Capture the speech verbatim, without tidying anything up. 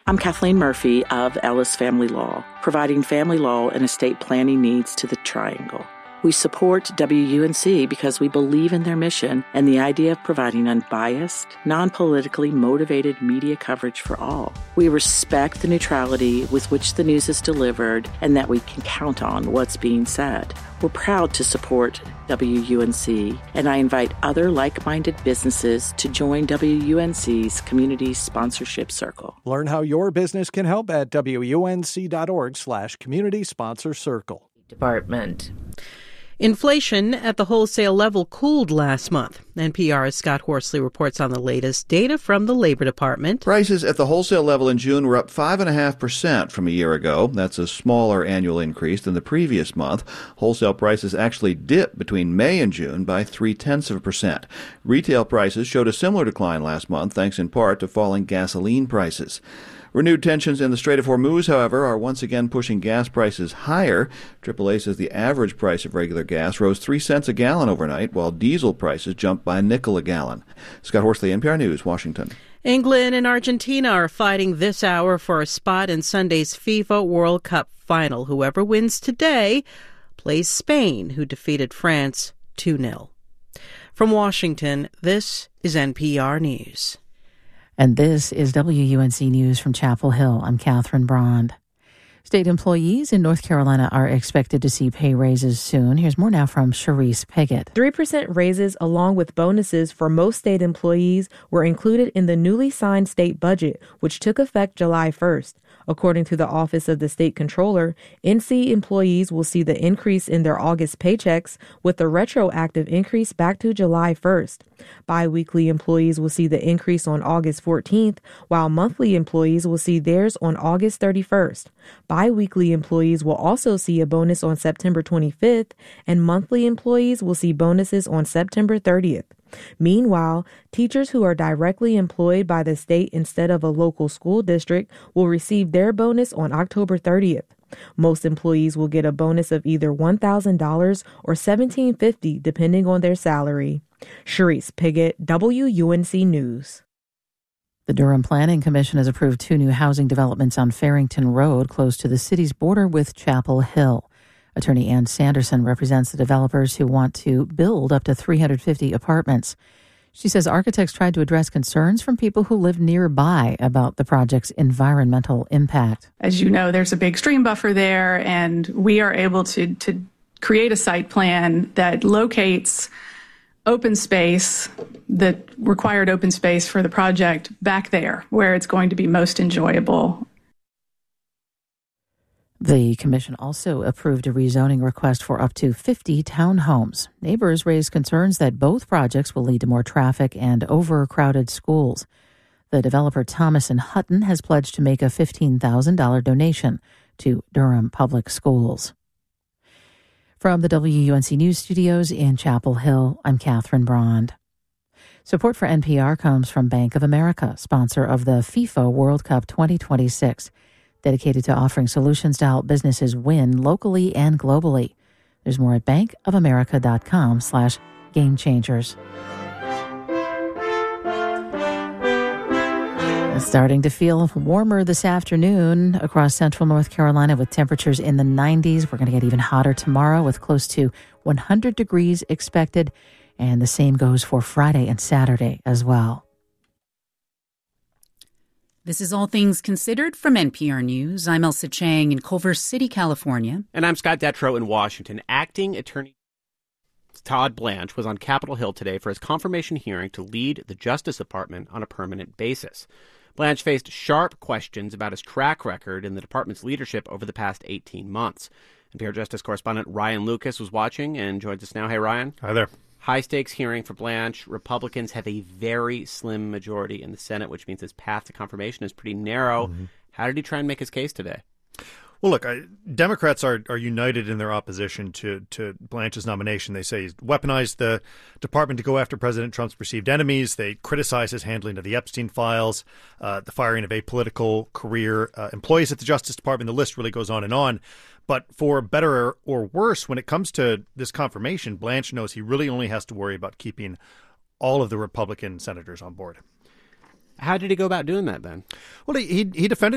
I'm Kathleen Murphy of Ellis Family Law, providing family law and estate planning needs to the Triangle. We support W U N C because we believe in their mission and the idea of providing unbiased, non-politically motivated media coverage for all. We respect the neutrality with which the news is delivered and that we can count on what's being said. We're proud to support W U N C, and I invite other like-minded businesses to join W U N C's Community Sponsorship Circle. Learn how your business can help at W U N C dot org slash community sponsor circle. Department. Inflation at the wholesale level cooled last month. N P R's Scott Horsley reports on the latest data from the Labor Department. Prices at the wholesale level in June were up five point five percent from a year ago. That's a smaller annual increase than the previous month. Wholesale prices actually dipped between May and June by three-tenths of a percent. Retail prices showed a similar decline last month, thanks in part to falling gasoline prices. Renewed tensions in the Strait of Hormuz, however, are once again pushing gas prices higher. triple A says the average price of regular gas rose three cents a gallon overnight, while diesel prices jumped by a nickel a gallon. Scott Horsley, N P R News, Washington. England and Argentina are fighting this hour for a spot in Sunday's FIFA World Cup final. Whoever wins today plays Spain, who defeated France two nil. From Washington, this is N P R News. And this is W U N C News from Chapel Hill. I'm Catherine Brond. State employees in North Carolina are expected to see pay raises soon. Here's more now from Sharice Piggott. three percent raises along with bonuses for most state employees were included in the newly signed state budget, which took effect July first. According to the Office of the State Controller, N C employees will see the increase in their August paychecks with the retroactive increase back to July first. Biweekly employees will see the increase on August fourteenth, while monthly employees will see theirs on August thirty-first. Biweekly employees will also see a bonus on September twenty-fifth, and monthly employees will see bonuses on September thirtieth. Meanwhile, teachers who are directly employed by the state instead of a local school district will receive their bonus on October thirtieth. Most employees will get a bonus of either one thousand dollars or seventeen fifty dollars depending on their salary. Sharice Piggott, W U N C News. The Durham Planning Commission has approved two new housing developments on Farrington Road, close to the city's border with Chapel Hill. Attorney Ann Sanderson represents the developers who want to build up to three hundred fifty apartments. She says architects tried to address concerns from people who live nearby about the project's environmental impact. As you know, there's a big stream buffer there, and we are able to, to create a site plan that locates open space, the required open space for the project back there, where it's going to be most enjoyable. The commission also approved a rezoning request for up to fifty townhomes. Neighbors raised concerns that both projects will lead to more traffic and overcrowded schools. The developer Thomas and Hutton has pledged to make a fifteen thousand dollars donation to Durham Public Schools. From the W U N C News Studios in Chapel Hill, I'm Catherine Brond. Support for N P R comes from Bank of America, sponsor of the FIFA World Cup twenty twenty-six. Dedicated to offering solutions to help businesses win locally and globally. There's more at bankofamerica.com slash game changers. It's starting to feel warmer this afternoon across central North Carolina with temperatures in the nineties. We're going to get even hotter tomorrow with close to one hundred degrees expected. And the same goes for Friday and Saturday as well. This is All Things Considered from N P R News. I'm Elsa Chang in Culver City, California. And I'm Scott Detrow in Washington. Acting Attorney Todd Blanche was on Capitol Hill today for his confirmation hearing to lead the Justice Department on a permanent basis. Blanche faced sharp questions about his track record in the department's leadership over the past eighteen months. N P R Justice correspondent Ryan Lucas was watching and joins us now. Hey, Ryan. Hi there. High-stakes hearing for Blanche. Republicans have a very slim majority in the Senate, which means his path to confirmation is pretty narrow. Mm-hmm. How did he try and make his case today? Well, look, I, Democrats are, are united in their opposition to, to Blanche's nomination. They say he's weaponized the department to go after President Trump's perceived enemies. They criticize his handling of the Epstein files, uh, the firing of apolitical career uh, employees at the Justice Department. The list really goes on and on. But for better or worse, when it comes to this confirmation, Blanche knows he really only has to worry about keeping all of the Republican senators on board. How did he go about doing that then? Well, he he defended